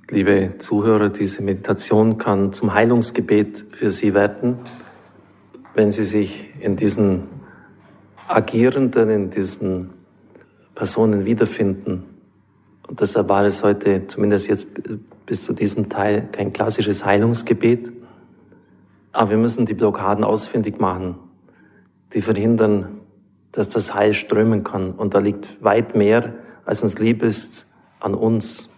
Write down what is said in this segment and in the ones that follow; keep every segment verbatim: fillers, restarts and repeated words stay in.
Liebe Zuhörer, diese Meditation kann zum Heilungsgebet für Sie werden, wenn Sie sich in diesen Agierenden, in diesen Personen wiederfinden. Und deshalb war es heute, zumindest jetzt bis zu diesem Teil, kein klassisches Heilungsgebet. Aber wir müssen die Blockaden ausfindig machen, die verhindern, dass das Heil strömen kann. Und da liegt weit mehr, als uns lieb ist, an uns.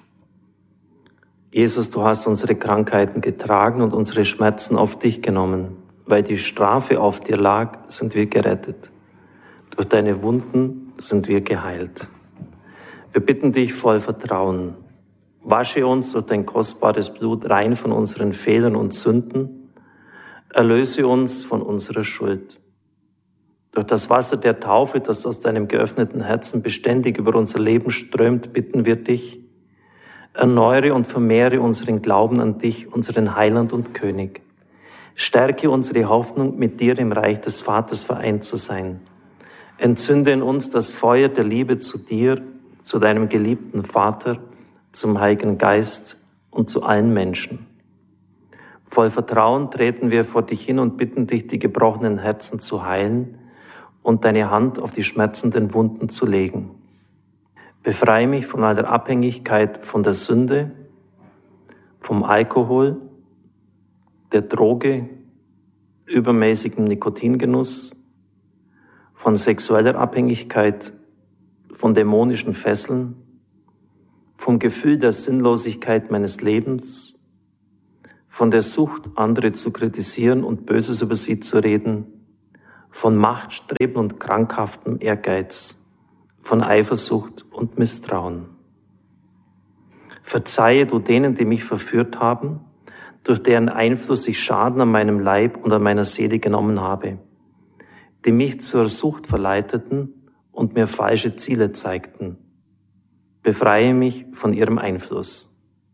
Jesus, du hast unsere Krankheiten getragen und unsere Schmerzen auf dich genommen. Weil die Strafe auf dir lag, sind wir gerettet. Durch deine Wunden sind wir geheilt. Wir bitten dich voll Vertrauen. Wasche uns durch dein kostbares Blut rein von unseren Fehlern und Sünden. Erlöse uns von unserer Schuld. Durch das Wasser der Taufe, das aus deinem geöffneten Herzen beständig über unser Leben strömt, bitten wir dich, erneuere und vermehre unseren Glauben an dich, unseren Heiland und König. Stärke unsere Hoffnung, mit dir im Reich des Vaters vereint zu sein. Entzünde in uns das Feuer der Liebe zu dir, zu deinem geliebten Vater, zum Heiligen Geist und zu allen Menschen. Voll Vertrauen treten wir vor dich hin und bitten dich, die gebrochenen Herzen zu heilen und deine Hand auf die schmerzenden Wunden zu legen. Befreie mich von aller Abhängigkeit von der Sünde, vom Alkohol, der Droge, übermäßigem Nikotingenuss, von sexueller Abhängigkeit, von dämonischen Fesseln, vom Gefühl der Sinnlosigkeit meines Lebens, von der Sucht, andere zu kritisieren und Böses über sie zu reden, von Machtstreben und krankhaftem Ehrgeiz, von Eifersucht und Misstrauen. Verzeihe du denen, die mich verführt haben, durch deren Einfluss ich Schaden an meinem Leib und an meiner Seele genommen habe, die mich zur Sucht verleiteten und mir falsche Ziele zeigten. Befreie mich von ihrem Einfluss.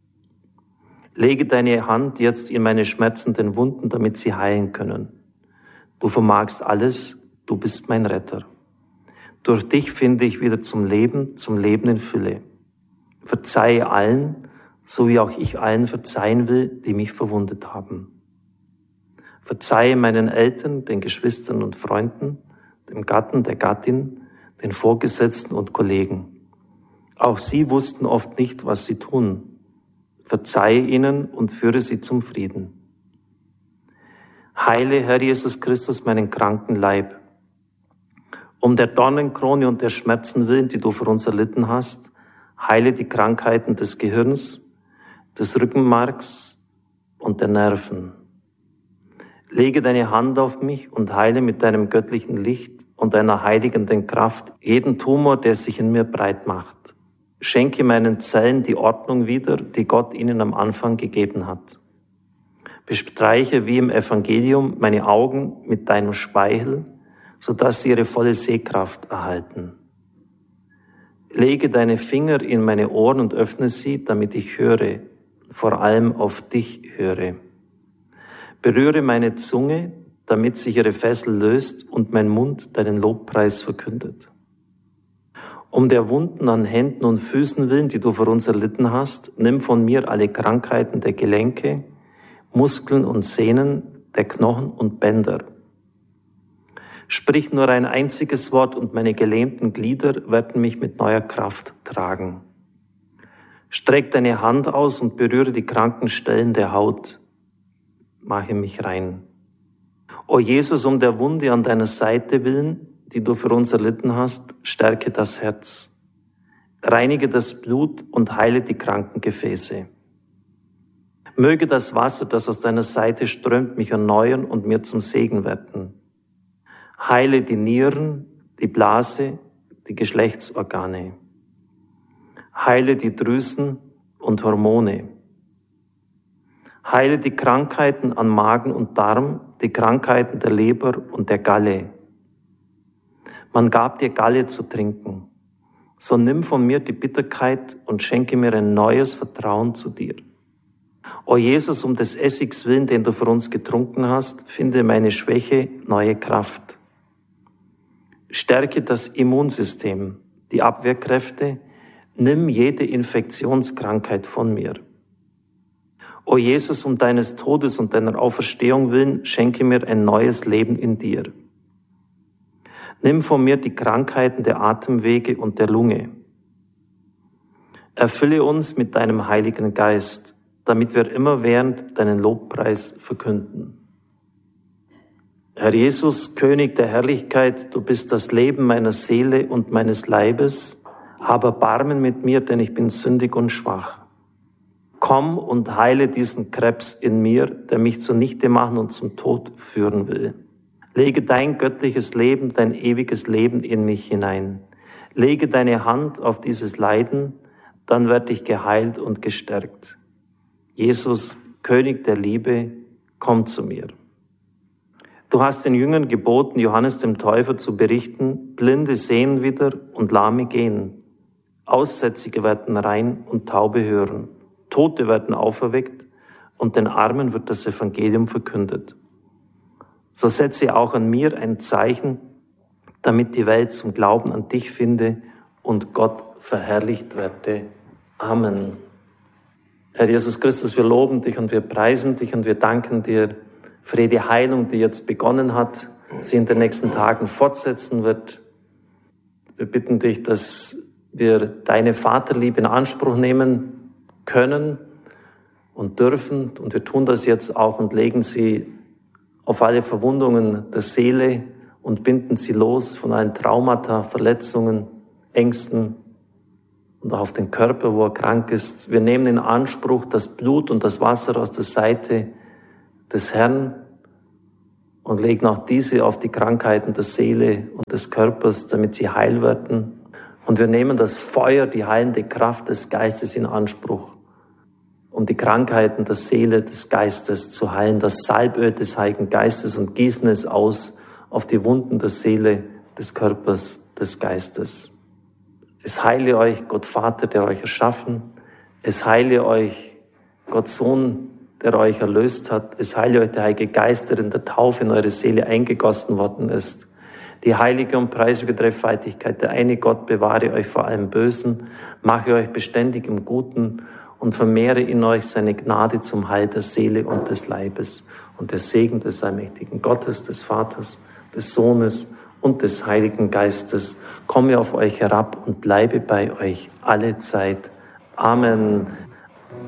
Lege deine Hand jetzt in meine schmerzenden Wunden, damit sie heilen können. Du vermagst alles, du bist mein Retter. Durch dich finde ich wieder zum Leben, zum Leben in Fülle. Verzeihe allen, so wie auch ich allen verzeihen will, die mich verwundet haben. Verzeihe meinen Eltern, den Geschwistern und Freunden, dem Gatten, der Gattin, den Vorgesetzten und Kollegen. Auch sie wussten oft nicht, was sie tun. Verzeihe ihnen und führe sie zum Frieden. Heile, Herr Jesus Christus, meinen kranken Leib. Um der Dornenkrone und der Schmerzen willen, die du für uns erlitten hast, heile die Krankheiten des Gehirns, des Rückenmarks und der Nerven. Lege deine Hand auf mich und heile mit deinem göttlichen Licht und deiner heiligenden Kraft jeden Tumor, der sich in mir breit macht. Schenke meinen Zellen die Ordnung wieder, die Gott ihnen am Anfang gegeben hat. Bestreiche wie im Evangelium meine Augen mit deinem Speichel, sodass sie ihre volle Sehkraft erhalten. Lege deine Finger in meine Ohren und öffne sie, damit ich höre, vor allem auf dich höre. Berühre meine Zunge, damit sich ihre Fessel löst und mein Mund deinen Lobpreis verkündet. Um der Wunden an Händen und Füßen willen, die du für uns erlitten hast, nimm von mir alle Krankheiten der Gelenke, Muskeln und Sehnen, der Knochen und Bänder. Sprich nur ein einziges Wort und meine gelähmten Glieder werden mich mit neuer Kraft tragen. Streck deine Hand aus und berühre die kranken Stellen der Haut. Mache mich rein. O Jesus, um der Wunde an deiner Seite willen, die du für uns erlitten hast, stärke das Herz. Reinige das Blut und heile die kranken Gefäße. Möge das Wasser, das aus deiner Seite strömt, mich erneuern und mir zum Segen werden. Heile die Nieren, die Blase, die Geschlechtsorgane. Heile die Drüsen und Hormone. Heile die Krankheiten an Magen und Darm, die Krankheiten der Leber und der Galle. Man gab dir Galle zu trinken. So nimm von mir die Bitterkeit und schenke mir ein neues Vertrauen zu dir. O Jesus, um des Essigs willen, den du für uns getrunken hast, finde meine Schwäche neue Kraft. Stärke das Immunsystem, die Abwehrkräfte, nimm jede Infektionskrankheit von mir. O Jesus, um deines Todes und deiner Auferstehung willen, schenke mir ein neues Leben in dir. Nimm von mir die Krankheiten der Atemwege und der Lunge. Erfülle uns mit deinem Heiligen Geist, damit wir immerwährend deinen Lobpreis verkünden. Herr Jesus, König der Herrlichkeit, du bist das Leben meiner Seele und meines Leibes. Hab Erbarmen mit mir, denn ich bin sündig und schwach. Komm und heile diesen Krebs in mir, der mich zunichte machen und zum Tod führen will. Lege dein göttliches Leben, dein ewiges Leben in mich hinein. Lege deine Hand auf dieses Leiden, dann werde ich geheilt und gestärkt. Jesus, König der Liebe, komm zu mir. Du hast den Jüngern geboten, Johannes dem Täufer zu berichten, Blinde sehen wieder und Lahme gehen. Aussätzige werden rein und Taube hören. Tote werden auferweckt und den Armen wird das Evangelium verkündet. So setze auch an mir ein Zeichen, damit die Welt zum Glauben an dich finde und Gott verherrlicht werde. Amen. Herr Jesus Christus, wir loben dich und wir preisen dich und wir danken dir für jede Heilung, die jetzt begonnen hat, sie in den nächsten Tagen fortsetzen wird. Wir bitten dich, dass wir deine Vaterliebe in Anspruch nehmen können und dürfen. Und wir tun das jetzt auch und legen sie auf alle Verwundungen der Seele und binden sie los von allen Traumata, Verletzungen, Ängsten und auch auf den Körper, wo er krank ist. Wir nehmen in Anspruch das Blut und das Wasser aus der Seite des Herrn und legen auch diese auf die Krankheiten der Seele und des Körpers, damit sie heil werden. Und wir nehmen das Feuer, die heilende Kraft des Geistes in Anspruch, um die Krankheiten der Seele, des Geistes zu heilen, das Salböl des Heiligen Geistes und gießen es aus auf die Wunden der Seele, des Körpers, des Geistes. Es heile euch Gott Vater, der euch erschaffen. Es heile euch Gott Sohn, der euch erlöst hat. Es heile euch der Heilige Geist, der in der Taufe in eure Seele eingegossen worden ist. Die heilige und preiswürdige Dreifaltigkeit, der eine Gott bewahre euch vor allem Bösen, mache euch beständig im Guten und vermehre in euch seine Gnade zum Heil der Seele und des Leibes. Und der Segen des allmächtigen Gottes, des Vaters, des Sohnes und des Heiligen Geistes komme auf euch herab und bleibe bei euch alle Zeit. Amen.